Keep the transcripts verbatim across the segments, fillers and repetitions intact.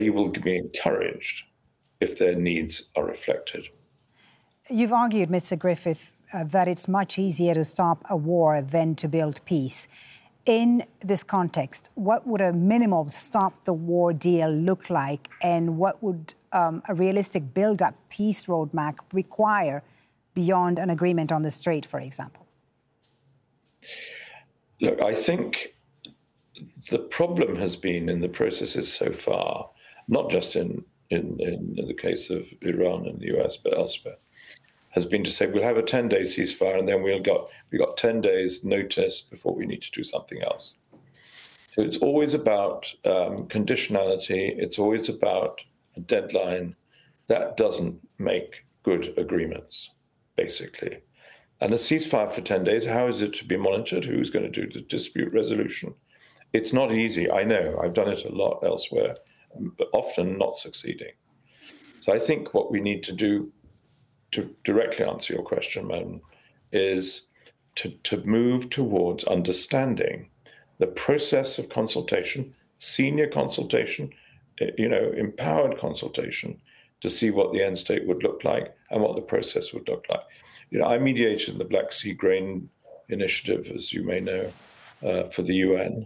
will be encouraged if their needs are reflected. You've argued, Mister Griffith, uh, that it's much easier to stop a war than to build peace. In this context, what would a minimal stop the war deal look like, and what would um, a realistic build-up peace roadmap require beyond an agreement on the Strait, for example? Look, I think the problem has been in the processes so far, not just in, in, in the case of Iran and the U S, but elsewhere, has been to say we'll have a ten-day ceasefire and then we'll got we got ten days notice before we need to do something else. So it's always about um, conditionality. It's always about a deadline. That doesn't make good agreements, basically. And a ceasefire for ten days, how is it to be monitored? Who's going to do the dispute resolution? It's not easy. I know. I've done it a lot elsewhere, but often not succeeding. So I think what we need to do, to directly answer your question, Madam, is to, to move towards understanding the process of consultation, senior consultation, you know, empowered consultation, to see what the end state would look like and what the process would look like. You know, I mediated in the Black Sea Grain Initiative, as you may know, uh, for the U N,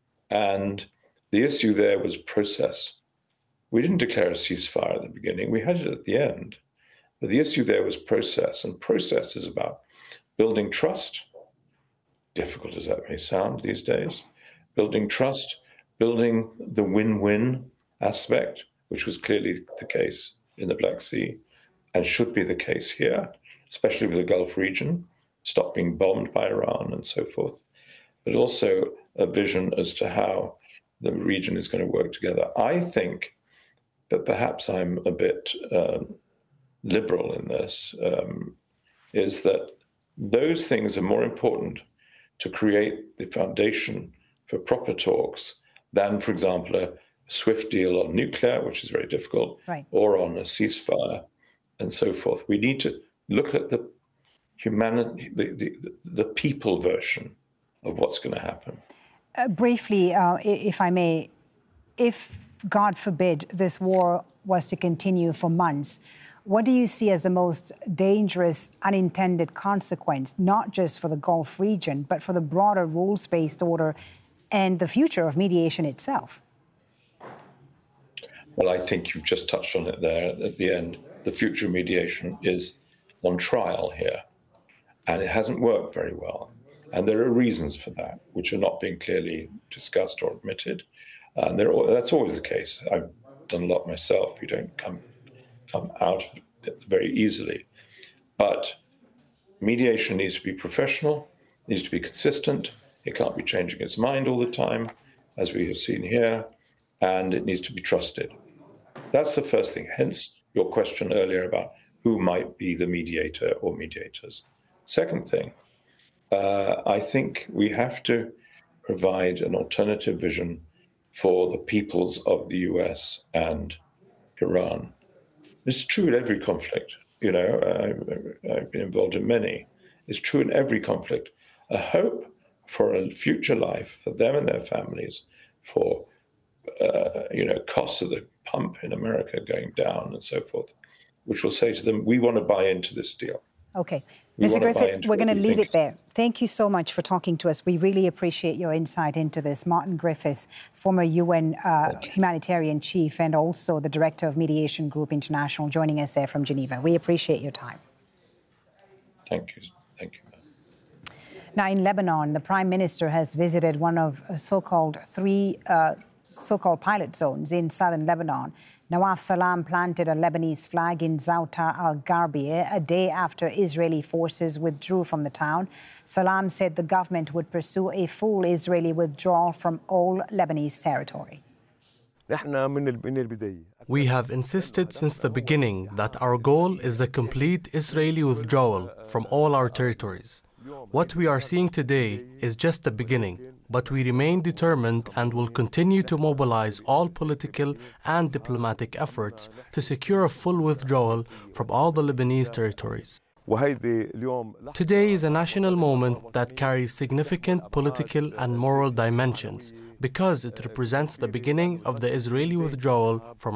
and the issue there was process. We didn't declare a ceasefire at the beginning, we had it at the end. But the issue there was process, and process is about building trust, difficult as that may sound these days, building trust, building the win-win aspect, which was clearly the case in the Black Sea and should be the case here, especially with the Gulf region, stop being bombed by Iran and so forth, but also a vision as to how the region is going to work together. I think that perhaps I'm a bit uh, liberal in this, um, is that those things are more important to create the foundation for proper talks than, for example, a swift deal on nuclear, which is very difficult, right, or on a ceasefire and so forth. We need to look at the humanity, the, the, the people version of what's going to happen. Uh, briefly, uh, if I may, if, God forbid, this war was to continue for months, what do you see as the most dangerous unintended consequence, not just for the Gulf region, but for the broader rules-based order and the future of mediation itself? Well, I think you've just touched on it there at the end. The future of mediation is on trial here, and it hasn't worked very well. And there are reasons for that, which are not being clearly discussed or admitted. And there, that's always the case. I've done a lot myself. You don't come come out of it very easily. But mediation needs to be professional, needs to be consistent. It can't be changing its mind all the time, as we have seen here, and it needs to be trusted. That's the first thing, hence your question earlier about who might be the mediator or mediators. Second thing, uh, I think we have to provide an alternative vision for the peoples of the U S and Iran. It's true in every conflict. You know, I've, I've been involved in many. It's true in every conflict. A hope for a future life for them and their families, for, uh, you know, costs of the pump in America going down and so forth, which will say to them, we want to buy into this deal. Okay. Mister Griffith, we're going to leave it there. Thank you so much for talking to us. We really appreciate your insight into this. Martin Griffiths, former U N uh, humanitarian chief and also the director of Mediation Group International, joining us there from Geneva. We appreciate your time. Thank you. Thank you. Now, in Lebanon, the Prime Minister has visited one of so-called three uh, so-called pilot zones in southern Lebanon. Nawaf Salam planted a Lebanese flag in Zoutar al-Gharbia a day after Israeli forces withdrew from the town. Salam said the government would pursue a full Israeli withdrawal from all Lebanese territory. We have insisted since the beginning that our goal is the complete Israeli withdrawal from all our territories. What we are seeing today is just the beginning, but we remain determined and will continue to mobilize all political and diplomatic efforts to secure a full withdrawal from all the Lebanese territories. Today is a national moment that carries significant political and moral dimensions because it represents the beginning of the Israeli withdrawal from